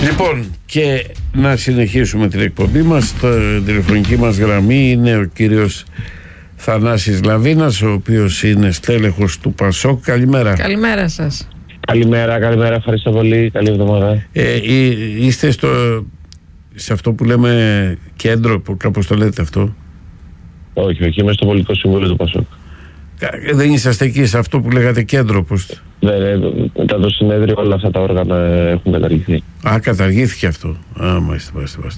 Λοιπόν, και να συνεχίσουμε την εκπομπή μας. Η τηλεφωνική μας γραμμή είναι ο κύριος Θανάσης Λαβίνας, ο οποίος είναι στέλεχος του ΠΑΣΟΚ. Καλημέρα. Καλημέρα σας. Καλημέρα, ευχαριστώ πολύ. Καλή εβδομάδα. Είστε σε αυτό που λέμε κέντρο, κάπως το λέτε αυτό? Όχι, είμαι στο Πολιτικό Συμβούλιο του ΠΑΣΟΚ. Δεν είσαστε εκεί σε αυτό που λέγατε κέντρο? Μετά το συνέδριο όλα αυτά τα όργανα έχουν καταργηθεί. Καταργήθηκε αυτό. Μάλιστα.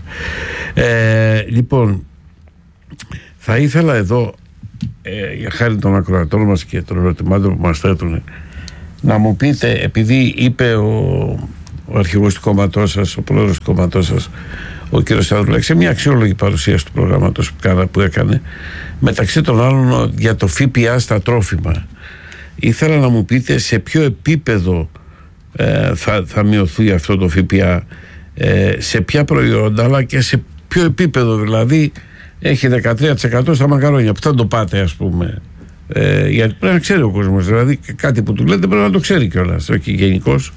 Λοιπόν, θα ήθελα εδώ, για χάρη των ακροατών μας και των ερωτημάτων που μας θέτουν, να μου πείτε, επειδή είπε ο αρχηγός του κόμματός σας, ο πρόεδρος του κόμματός σας, ο κ. Σταυρουλάκης, σε μια αξιόλογη παρουσίαση του προγράμματος που έκανε, μεταξύ των άλλων για το ΦΠΑ στα τρόφιμα, ήθελα να μου πείτε σε ποιο επίπεδο θα μειωθεί αυτό το ΦΠΑ, σε ποια προϊόντα, αλλά και σε ποιο επίπεδο. Δηλαδή έχει 13% στα μακαρόνια, που θα το πάτε, ας πούμε, γιατί πρέπει να ξέρει ο κόσμος, δηλαδή κάτι που του λέτε πρέπει να το ξέρει κιόλας, όχι γενικώς.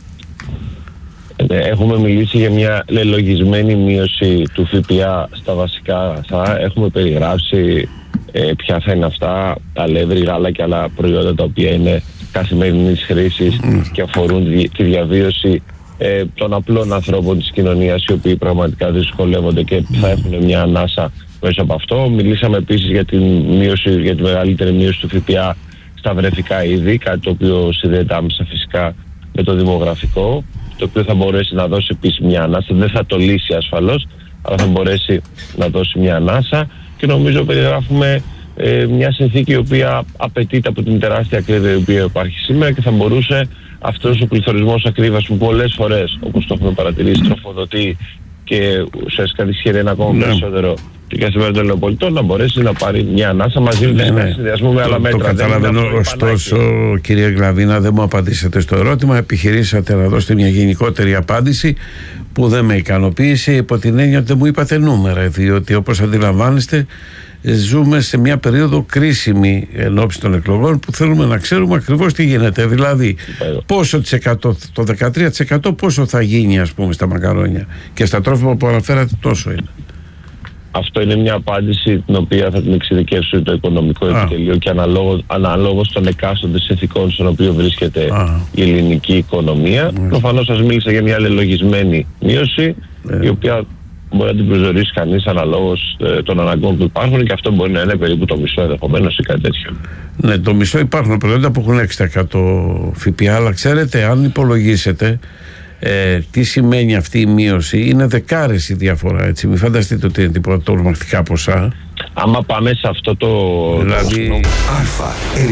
Έχουμε μιλήσει για μια λελογισμένη μείωση του ΦΠΑ στα βασικά. Έχουμε περιγράψει ποια θα είναι αυτά, αλεύρι, γάλα και άλλα προϊόντα τα οποία είναι καθημερινής χρήσης και αφορούν τη διαβίωση των απλών ανθρώπων της κοινωνίας, οι οποίοι πραγματικά δυσκολεύονται και θα έχουν μια ανάσα μέσα από αυτό. Μιλήσαμε επίσης για τη μεγαλύτερη μείωση του ΦΠΑ στα βρεφικά είδη, κάτι το οποίο συνδέεται άμεσα φυσικά με το δημογραφικό, το οποίο θα μπορέσει να δώσει επίσης μια ανάσα. Δεν θα το λύσει ασφαλώς, αλλά θα μπορέσει να δώσει μια ανάσα, και νομίζω περιγράφουμε μια συνθήκη η οποία απαιτείται από την τεράστια ακρίβεια η οποία υπάρχει σήμερα, και θα μπορούσε αυτός ο πληθωρισμός ακρίβειας που πολλές φορές, όπως το έχουμε παρατηρήσει, τροφοδοτεί και ουσιαστικά δυσχερεί ένα ακόμα περισσότερο την καθημερινότητα των Ελληνοπολιτών, να μπορέσει να πάρει μια ανάσα μαζί με συνδυασμό με άλλα μέτρα. Το καταλαβαίνω, ωστόσο, κύριε Γλαβίνα, δεν μου απαντήσατε στο ερώτημα. Επιχειρήσατε να δώσετε μια γενικότερη απάντηση που δεν με ικανοποίησε, υπό την έννοια ότι δεν μου είπατε νούμερα, διότι όπως αντιλαμβάνεστε ζούμε σε μια περίοδο κρίσιμη ενώπιση των εκλογών, που θέλουμε να ξέρουμε ακριβώς τι γίνεται. Δηλαδή πόσο το 13% πόσο θα γίνει, ας πούμε, στα μακαρόνια και στα τρόφιμα που αναφέρατε, τόσο είναι. Αυτό είναι μια απάντηση την οποία θα την εξειδικεύσει το οικονομικό επιτελείο και αναλόγως των εκάστοτε συνθηκών στον οποίο βρίσκεται η ελληνική οικονομία. Προφανώς σας μίλησα για μια λελογισμένη μείωση, η οποία μπορεί να την προσδιορίσει κανείς αναλόγως των αναγκών που υπάρχουν, και αυτό μπορεί να είναι περίπου το μισό ενδεχομένως ή κάτι τέτοιο. Ναι, το μισό. Υπάρχουν προϊόντα που έχουν 6% ΦΠΑ, αλλά ξέρετε, αν υπολογίσετε τι σημαίνει αυτή η μείωση, είναι δεκάρες η διαφορά, έτσι. Μην φανταστείτε ότι είναι τίποτα τρομακτικά ποσά. Άμα πάμε σε αυτό το... Δηλαδή... Αλφα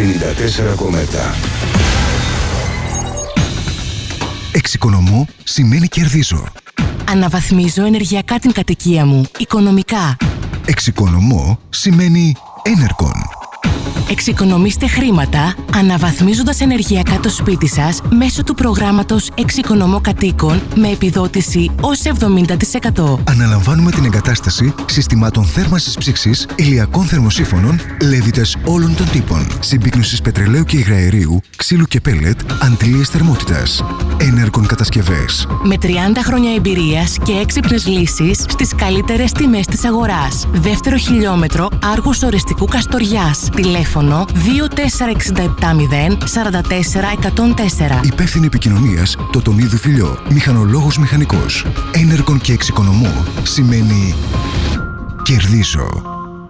94,7. Εξοικονομώ σημαίνει κερδίζω. Αναβαθμίζω ενεργειακά την κατοικία μου, οικονομικά. Εξοικονομώ σημαίνει Energon. Εξοικονομήστε χρήματα αναβαθμίζοντας ενεργειακά το σπίτι σας μέσω του προγράμματος Εξοικονομώ Κατοίκων με επιδότηση ως 70%. Αναλαμβάνουμε την εγκατάσταση συστημάτων θέρμανσης ψήξης, ηλιακών θερμοσύφωνων, λέβητες όλων των τύπων, συμπίκνωσης πετρελαίου και υγραερίου, ξύλου και πέλετ, αντλίες θερμότητας. Energon κατασκευές. Με 30 χρόνια εμπειρίας και έξυπνες λύσεις στις καλύτερες τιμές της αγοράς. Δεύτερο χιλιόμετρο Άργους Ορεστικού Καστοριάς. Τηλέφωνο 24670 44 104. Υπεύθυνη επικοινωνίας Τοτονίδου Φιλιό. Μηχανολόγος μηχανικός. Energon και εξοικονομώ σημαίνει κερδίζω.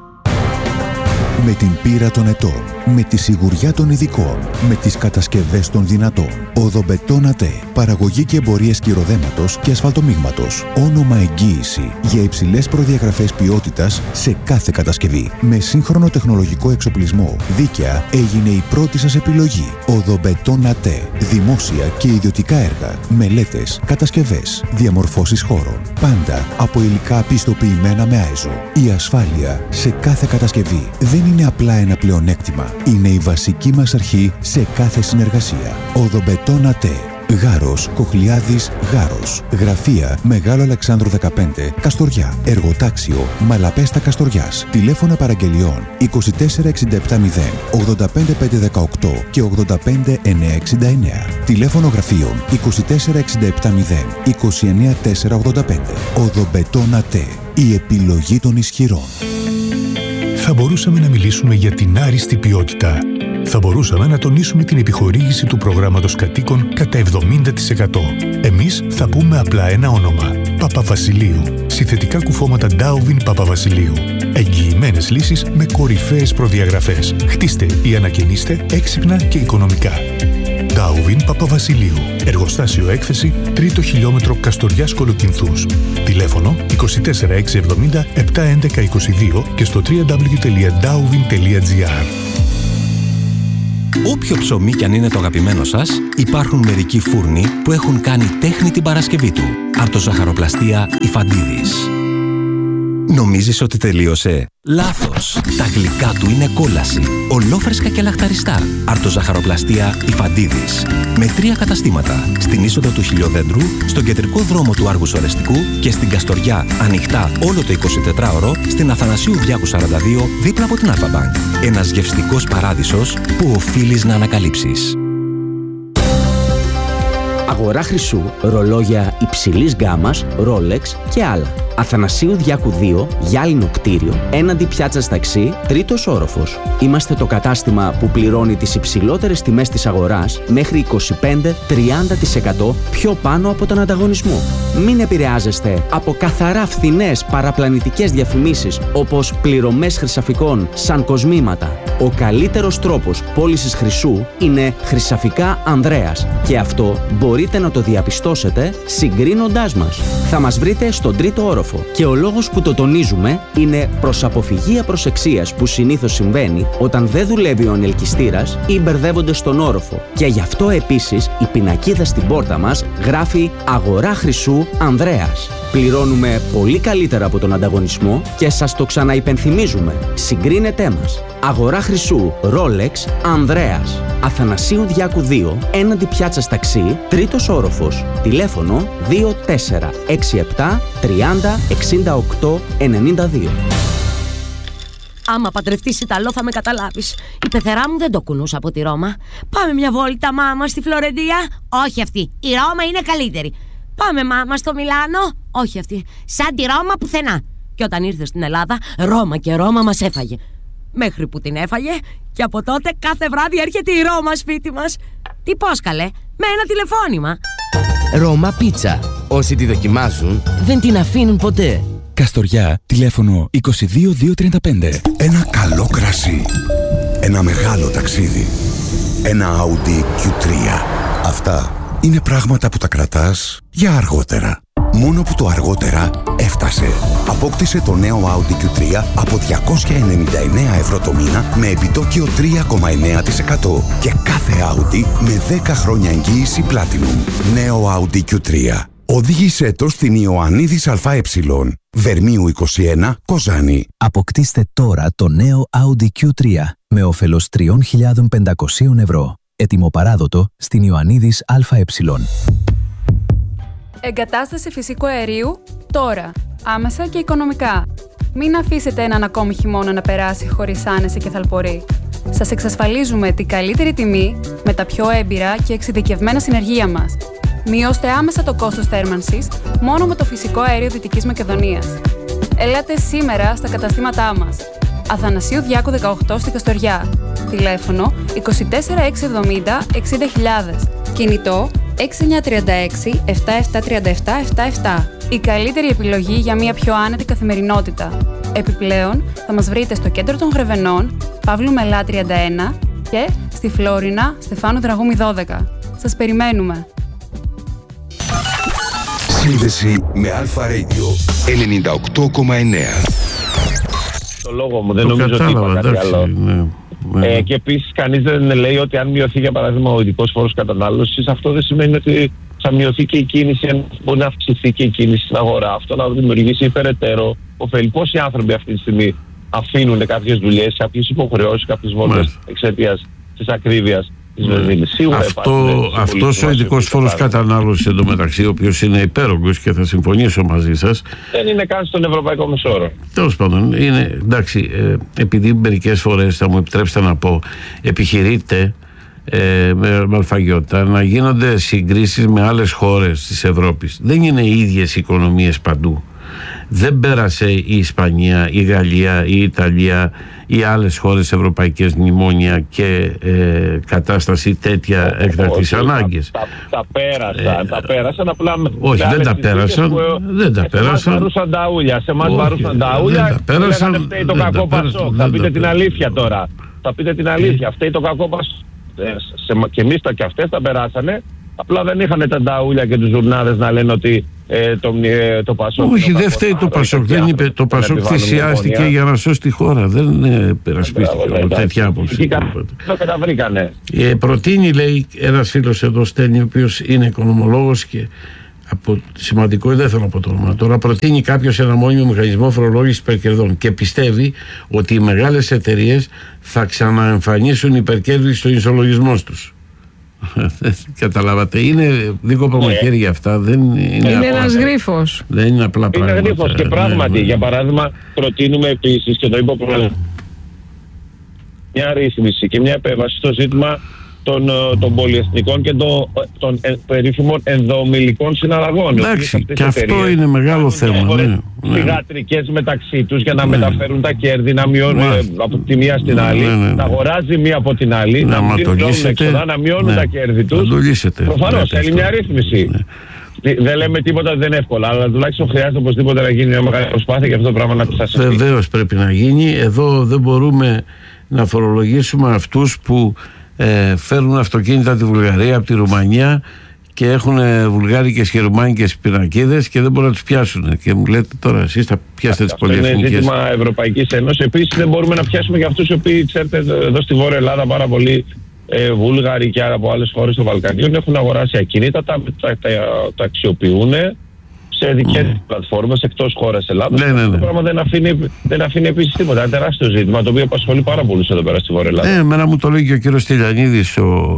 Με την πείρα των ετών, με τη σιγουριά των ειδικών, με τις κατασκευές των δυνατών. Οδομπετόν ΑΤΕ. Παραγωγή και εμπορία σκυροδέματος και ασφαλτομίγματος. Όνομα εγγύηση για υψηλές προδιαγραφές ποιότητας σε κάθε κατασκευή. Με σύγχρονο τεχνολογικό εξοπλισμό, δίκαια έγινε η πρώτη σας επιλογή. Οδομπετόν ΑΤΕ. Δημόσια και ιδιωτικά έργα, μελέτες, κατασκευές, διαμορφώσεις χώρων. Πάντα από υλικά πιστοποιημένα με ISO. Η ασφάλεια σε κάθε κατασκευή δεν είναι απλά ένα πλεονέκτημα. Είναι η βασική μας αρχή σε κάθε συνεργασία. Οδομπετόν ΑΤΕ. Γάρος, Κοχλιάδης, Γάρος. Γραφεία Μεγάλο Αλεξάνδρου 15, Καστοριά. Εργοτάξιο Μαλαπέστα Καστοριάς. Τηλέφωνα παραγγελιών 24670 85518 και 85969. Τηλέφωνο γραφείων 24670 29485. Οδομπετόνα ΤΕ. Η επιλογή των ισχυρών. Θα μπορούσαμε να μιλήσουμε για την άριστη ποιότητα. Θα μπορούσαμε να τονίσουμε την επιχορήγηση του προγράμματος κατοίκων κατά 70%. Εμείς θα πούμε απλά ένα όνομα. Παπαβασιλείου. Συνθετικά κουφώματα Ντάουβιν Παπαβασιλείου. Εγγυημένες λύσεις με κορυφαίες προδιαγραφές. Χτίστε ή ανακαινίστε έξυπνα και οικονομικά. Ντάουβιν Παπαβασιλείου. Εργοστάσιο έκθεση 3ο χιλιόμετρο Καστοριάς Κολοκυνθούς. Τηλέφωνο 24670 71122 και στο www.dauvin.gr. Όποιο ψωμί κι αν είναι το αγαπημένο σας, υπάρχουν μερικοί φούρνοι που έχουν κάνει τέχνη την Παρασκευή του. Αρτοζαχαροπλαστεία Ιφαντίδης. Νομίζεις ότι τελείωσε? Λάθος! Τα γλυκά του είναι κόλαση. Ολόφρεσκα και λαχταριστά. Αρτοζαχαροπλαστεία Ιφαντίδης. Με 3 καταστήματα. Στην είσοδο του Χιλιοδέντρου, στον κεντρικό δρόμο του Άργους Ορεστικού και στην Καστοριά, ανοιχτά όλο το 24ωρο, στην Αθανασίου Διάκου 42, δίπλα από την Αλφα-Μπανκ. Ένας γευστικός παράδεισος που οφείλεις να ανακαλύψεις. Αγορά χρυσού, ρολόγια υψηλής γκάμας, Rolex και άλλα. Αθανασίου Διάκου 2, γυάλινο κτίριο, έναντι πιάτσας ταξί, 3ος όροφος. Είμαστε το κατάστημα που πληρώνει τις υψηλότερες τιμές της αγοράς μέχρι 25-30% πιο πάνω από τον ανταγωνισμό. Μην επηρεάζεστε από καθαρά φθηνές παραπλανητικές διαφημίσεις όπως πληρωμές χρυσαφικών σαν κοσμήματα. Ο καλύτερος τρόπος πώλησης χρυσού είναι Χρυσαφικά Ανδρέας και αυτό μπορείτε να το διαπιστώσετε συγκρίνοντάς μας. Θα μας βρείτε στον 3ο όροφο και ο λόγος που το τονίζουμε είναι προς αποφυγή απροσεξίας που συνήθως συμβαίνει όταν δεν δουλεύει ο ανελκυστήρας ή μπερδεύονται στον όροφο. Και γι' αυτό επίσης η πινακίδα στην πόρτα μας γράφει «Αγορά χρυσού Ανδρέας». Πληρώνουμε πολύ καλύτερα από τον ανταγωνισμό και σας το ξαναυπενθυμίζουμε. Συγκρίνετέ μας. Αγορά χρυσού Rolex Ανδρέας. Αθανασίου Διάκου 2, έναντι πιάτσας ταξί, 3ος όροφος. Τηλέφωνο 2467 30 68 92. Άμα παντρευτείς Ιταλό θα με καταλάβεις. Η πεθερά μου δεν το κουνούσα από τη Ρώμα. Πάμε μια βόλτα μάμα στη Φλωρεντία. Όχι αυτή, η Ρώμα είναι καλύτερη. Πάμε μάμα στο Μιλάνο. Όχι αυτή, σαν τη Ρώμα πουθενά. Και όταν ήρθε στην Ελλάδα, Ρώμα και Ρώμα μας έφαγε. Μέχρι που την έφαγε και από τότε κάθε βράδυ έρχεται η Ρώμα σπίτι μας. Τι πώς καλέ, με ένα τηλεφώνημα. Ρώμα Πίτσα. Όσοι τη δοκιμάζουν δεν την αφήνουν ποτέ. Καστοριά, τηλέφωνο 22235. Ένα καλό κρασί. Ένα μεγάλο ταξίδι. Ένα Audi Q3. Αυτά είναι πράγματα που τα κρατάς για αργότερα. Μόνο που το αργότερα έφτασε. Απόκτησε το νέο Audi Q3 από 299 ευρώ το μήνα με επιτόκιο 3,9% και κάθε Audi με 10 χρόνια εγγύηση Platinum. Νέο Audi Q3. Οδήγησέ το στην Ιωαννίδης ΑΕ, Βερμίου 21, Κοζάνη. Αποκτήστε τώρα το νέο Audi Q3 με όφελος 3.500 ευρώ. Έτοιμο παράδοτο στην Ιωαννίδης ΑΕ. Εγκατάσταση φυσικού αερίου τώρα, άμεσα και οικονομικά. Μην αφήσετε έναν ακόμη χειμώνα να περάσει χωρίς άνεση και θαλπορή. Σας εξασφαλίζουμε την καλύτερη τιμή με τα πιο έμπειρα και εξειδικευμένα συνεργεία μας. Μειώστε άμεσα το κόστος θέρμανσης μόνο με το φυσικό αέριο Δυτικής Μακεδονίας. Ελάτε σήμερα στα καταστήματά μας. Αθανασίου Διάκου 18 στη Καστοριά. Τηλέφωνο 24670 60.000. Κινητό 6936 7737 77. Η καλύτερη επιλογή για μια πιο άνετη καθημερινότητα. Επιπλέον, θα μας βρείτε στο κέντρο των Γρεβενών, Παύλου Μελά 31 και στη Φλόρινα, Στεφάνου Δραγούμη 12. Σας περιμένουμε. Σύνδεση με Αλφα Radio 98,9. Το λόγο μου, δεν νομίζω ότι είπα κάτι άλλο. Ναι. Και επίσης κανείς δεν λέει ότι αν μειωθεί για παράδειγμα ο ειδικός φόρος κατανάλωσης, αυτό δεν σημαίνει ότι θα μειωθεί και η κίνηση, μπορεί να αυξηθεί και η κίνηση στην αγορά. Αυτό να δημιουργήσει υπεραιτέρω ωφέλη. Πόσοι άνθρωποι αυτή τη στιγμή αφήνουν κάποιες δουλειές, κάποιες υποχρεώσεις, κάποιες βόλτες εξαιτίας της ακρίβειας. της βενζίνης. Σίγουρα αυτός ο ειδικός φόρος κατανάλωσης εντωμεταξύ, ο οποίος είναι υπέρογκος και θα συμφωνήσω μαζί σας, δεν είναι καν στον ευρωπαϊκό μεσόρο. Τέλος πάντων, είναι εντάξει, επειδή μερικές φορές, θα μου επιτρέψετε να πω, επιχειρείται με αλφαγιώτα να γίνονται συγκρίσεις με άλλες χώρες της Ευρώπης. Δεν είναι οι ίδιες οικονομίες παντού. Δεν πέρασε η Ισπανία, η Γαλλία, η Ιταλία ή άλλες χώρες ευρωπαϊκές μνημόνια και κατάσταση τέτοια έκτακτης ανάγκης. Τα πέρασαν απλά. Όχι, δεν τα πέρασαν. Δεν τα πέρασαν. Σε εμάς βαρούσαν τα ούλια. Πέρασαν. Φταίει το κακό Πασόκ. Θα πείτε την αλήθεια τώρα. Θα πείτε την αλήθεια. Φταίει το κακό Πασόκ. Και εμείς και αυτές τα περάσανε. Απλά δεν είχαν τα νταούλια και τους ζουρνάδες να λένε ότι το Πασόκ. Όχι, δεν φταίει το Πασόκ. Δεν είπε, το Πασόκ θυσιάστηκε για να σώσει τη χώρα. Δεν περασπίστηκε τέτοια άποψη. Το καταβρήκανε. Προτείνει, λέει, ένας φίλος εδώ στέλνει, ο οποίος είναι οικονομολόγος και σημαντικό, δεν θέλω να πω το όνομα τώρα, προτείνει κάποιος ένα μόνιμο μηχανισμό φορολόγησης υπερκερδών και πιστεύει ότι οι μεγάλες εταιρείες θα ξαναεμφανίσουν υπερκέρδη στο ισολογισμό τους. Καταλάβατε, είναι δίκοπο μαχαίρι για αυτά. Δεν είναι ένας γρίφος. Δεν είναι απλά πράγματα. Είναι γρίφος και πράγματι, για παράδειγμα, προτείνουμε επίσης, και το είπα προηγουμένως, μια ρύθμιση και μια επέμβαση στο ζήτημα των πολυεθνικών και των περίφημων ενδοομιλικών συναλλαγών. Εντάξει, και αυτό είναι μεγάλο θέμα. Θυγατρικές μεταξύ τους για να μεταφέρουν τα κέρδη, να μειώνουν από τη μία στην άλλη, να αγοράζει μία από την άλλη, να μειώνουν τα κέρδη τους. Προφανώς θέλει μια ρύθμιση. Δεν λέμε τίποτα, δεν είναι εύκολα, αλλά τουλάχιστον χρειάζεται οπωσδήποτε να γίνει μια μεγάλη προσπάθεια και αυτό το πράγμα να ξασφαλίσει. Βεβαίως πρέπει να γίνει. Εδώ δεν μπορούμε να φορολογήσουμε αυτούς που φέρνουν αυτοκίνητα από τη Βουλγαρία, από τη Ρουμανία και έχουν βουλγάρικες και ρουμάνικες πινακίδες και δεν μπορούν να τους πιάσουν. Και μου λέτε τώρα, εσείς θα πιάσετε τις πολυεθνικές. Είναι ζήτημα Ευρωπαϊκής Ένωσης. Επίσης δεν μπορούμε να πιάσουμε για αυτούς οι οποίοι, ξέρετε, εδώ στη Βόρεια Ελλάδα πάρα πολλοί Βούλγαροι και από άλλες χώρες των Βαλκανίων έχουν αγοράσει ακίνητα, τα αξιοποιούν σε δικές πλατφόρμες εκτός χώρας Ελλάδας. Αυτό το πράγμα δεν αφήνει επίσης τίποτα. Ένα τεράστιο ζήτημα το οποίο απασχολεί πάρα πολλούς εδώ πέρα στη Βόρεια Ελλάδα. Εμένα μου το λέει και ο κύριος Τηλιανίδης, ο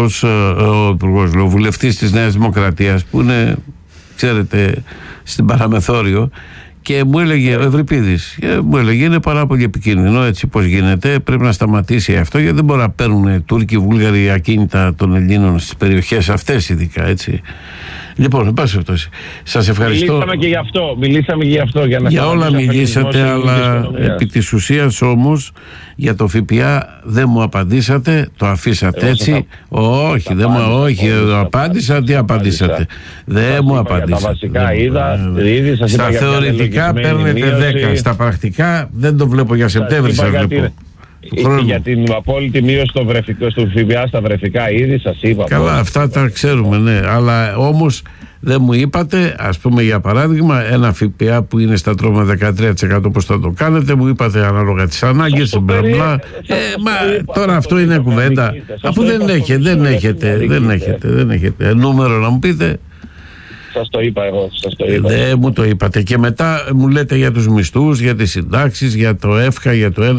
βουλευτής της Νέας Δημοκρατίας, που είναι, ξέρετε, στην Παραμεθόριο. Και μου έλεγε ο Ευρυπίδης, μου έλεγε είναι πάρα πολύ επικίνδυνο έτσι πως γίνεται, πρέπει να σταματήσει αυτό, γιατί δεν μπορούν να παίρνουν Τούρκοι, Βούλγαροι ακίνητα των Ελλήνων στις περιοχές αυτές ειδικά, έτσι. Λοιπόν, εν πάση περιπτώσει, σας ευχαριστώ. Μιλήσαμε και γι' αυτό. Για όλα μιλήσατε, αλλά επί της ουσίας όμως για το ΦΠΑ δεν μου απαντήσατε, το αφήσατε έτσι. Όχι, δεν μου απάντησα, τι απαντήσατε. Δεν μου απαντήσατε. Τα βασικά είδα, στα θεωρητικά παίρνετε 10, στα πρακτικά δεν το βλέπω για Σεπτέμβρη, σας βλέπω. Για την απόλυτη μείωση στο ΦΠΑ στα βρεφικά είδη σας είπα. Καλά, αυτά τα ξέρουμε, ναι. Αλλά όμως δεν μου είπατε, ας πούμε για παράδειγμα, ένα ΦΠΑ που είναι στα τρόφιμα 13% πώς θα το κάνετε, μου είπατε ανάλογα τις ανάγκες, μπλα. Τώρα αυτό είναι κουβέντα. Αφού δεν έχετε νούμερο να μου πείτε. Σας το είπα εγώ. Δεν μου το είπατε. Και μετά μου λέτε για τους μισθούς, για τις συντάξεις, για το ΕΦΚΑ, για το...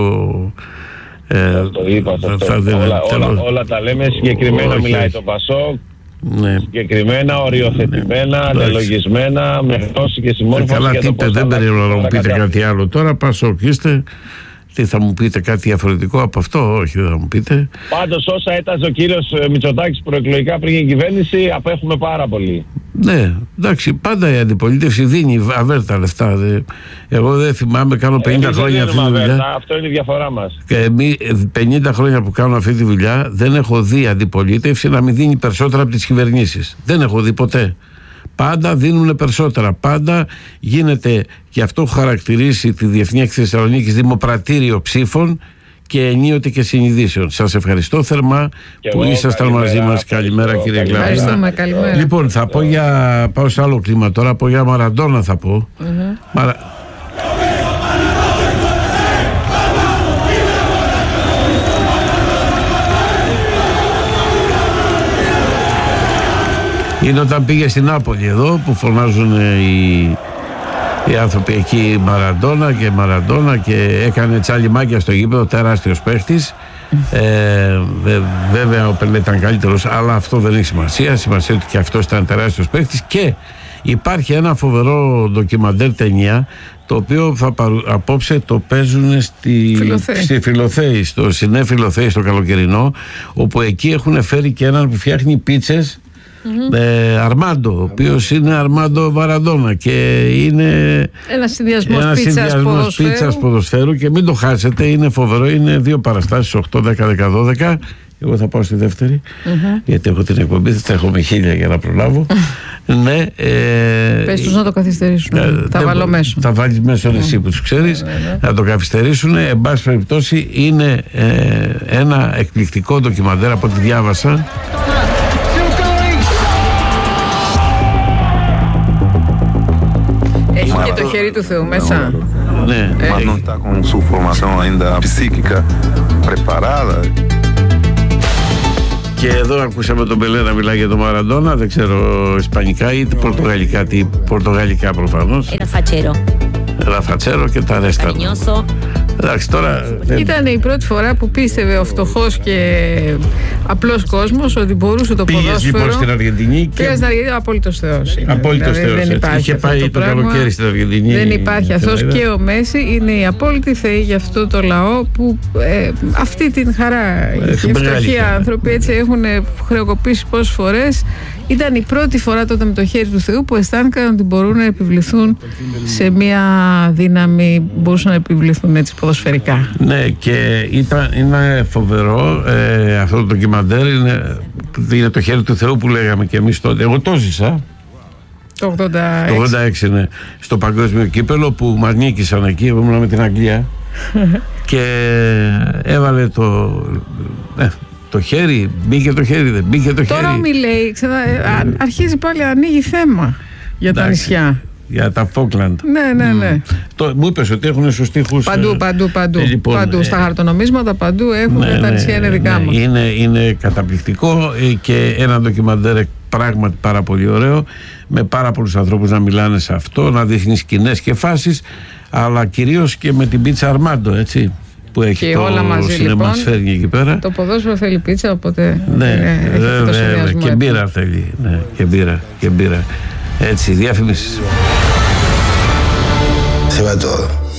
Σας το είπα. Όλα τα λέμε. Συγκεκριμένα μιλάει το Πασόκ. Συγκεκριμένα, οριοθετημένα, αναλογισμένα, με γνώση και συμμόρφωση. Καλά, δεν περίμενα να μου πείτε κάτι άλλο τώρα. Πασόκ είστε. Τι θα μου πείτε κάτι διαφορετικό από αυτό? Όχι, δεν θα μου πείτε. Πάντως όσα έταζε ο κύριος Μητσοτάκης προεκλογικά πριν η κυβέρνηση, απέχουμε πάρα πολύ. Ναι, εντάξει, πάντα η αντιπολίτευση δίνει αβέρτα λεφτά. Εγώ δεν θυμάμαι, κάνω 50 χρόνια αυτή τη δουλειά. Αυτό είναι η διαφορά μας. Και 50 χρόνια που κάνω αυτή τη δουλειά δεν έχω δει αντιπολίτευση να μην δίνει περισσότερα από τις κυβερνήσεις. Δεν έχω δει ποτέ. Πάντα δίνουν περισσότερα. Πάντα γίνεται, και αυτό χαρακτηρίσει τη Διεθνή Έκθεση Θεσσαλονίκης, δημοπρατήριο ψήφων και ενίοτε και συνειδήσεων. Σας ευχαριστώ θερμά που ήσασταν μαζί μας. Καλημέρα κύριε Γκλαβίστα. Λοιπόν, θα πω πάω σε άλλο κλίμα τώρα, πω για Μαραντόνα θα πω. Είναι όταν πήγε στην Νάπολη εδώ που φωνάζουν οι άνθρωποι εκεί Μαραντόνα και έκανε τσαλιμάκια στο γήπεδο, τεράστιος παίχτης. Βέβαια ο Πελέ ήταν καλύτερος, αλλά αυτό δεν έχει σημασία. Σημασία ότι και αυτός ήταν τεράστιος παίκτης. Και υπάρχει ένα φοβερό ντοκιμαντέρ ταινία, το οποίο απόψε το παίζουν στη Φιλοθέη, στο Σινέ Φιλοθέη, στο καλοκαιρινό, όπου εκεί έχουν φέρει και έναν που φτιάχνει πίτσες, Αρμάντο, ο οποίος είναι Αρμάντο Μαραντόνα, και είναι ένας συνδυασμός πίτσας ποδοσφαίρου, και μην το χάσετε, είναι φοβερό. Είναι 2 παραστάσεις, 8, 10, 10, 12. Εγώ θα πάω στη δεύτερη, γιατί έχω την εκπομπή, θα έχω με 1000 για να προλάβω. Ναι, πες τους να το καθυστερήσουν. Θα βάλω μέσω. Θα βάλεις μέσω εσύ που τους ξέρεις, να το καθυστερήσουν. Εν πάση περιπτώσει, είναι ένα εκπληκτικό ντοκιμαντέρ από ό,τι διάβασα. Έχει και το χέρι του Θεού μέσα. Ναι. Mas não está com sua formação ainda psíquica preparada. Και εδώ ακούσαμε τον Πελέ να μιλάει για τον Μαραντόνα, δεν ξέρω ισπανικά ή πορτογαλικά, πορτογαλικά προφανώς. Ένα φατσέρο και τα ρέστα. Εντάξει, τώρα... Ήταν η πρώτη φορά που πίστευε ο φτωχός και απλός κόσμος ότι μπορούσε το ποδόσφαιρο. Πήγες λοιπόν στην Αργεντινή και... Πήγα στην Αργεντινή, απόλυτος θεός. Απόλυτος θεός, είχε πάει το καλοκαίρι στην Αργεντινή. Δεν υπάρχει αυτός, και ο Μέση είναι οι απόλυτοι θεοί για αυτό το λαό που αυτή την χαρά. Οι φτωχοί άνθρωποι έτσι έχουν χρεοκοπήσει πόσες φορές. Ήταν η πρώτη φορά τότε με το χέρι του Θεού που αισθάνθηκαν ότι μπορούν να επιβληθούν σε μια δύναμη, μπορούσαν να επιβληθούν έτσι ποδοσφαιρικά. Ναι, και είναι φοβερό αυτό το ντοκιμαντέρ, είναι το χέρι του Θεού που λέγαμε και εμείς τότε. Εγώ το ζήσα. Το 86. Το 86, ναι. Στο παγκόσμιο κύπελο που μας νίκησαν εκεί, ήμουν με την Αγγλία και έβαλε το χέρι, μπήκε το χέρι, δεν μπήκε το χέρι. Τώρα μιλάει, αρχίζει πάλι να ανοίγει θέμα για τα νησιά. Για τα Φόκλαντ. Ναι. Μου είπες ότι έχουν στους τοίχους. Παντού. Στα χαρτονομίσματα παντού έχουν, τα νησιά είναι δικά μας. Είναι καταπληκτικό και ένα ντοκιμαντέρ πράγματι πάρα πολύ ωραίο, με πάρα πολλούς ανθρώπους να μιλάνε σε αυτό, να δείχνει σκηνές και φάσεις, αλλά κυρίως και με την πίτσα Αρμάντο, έτσι, που έχει και το σινεμασφαίρι εκεί πέρα. Το ποδόσφαιρο θέλει πίτσα, οπότε και μπύρα θέλει. Ναι, και μπύρα. Έτσι, διαφημίσεις. Se va todo.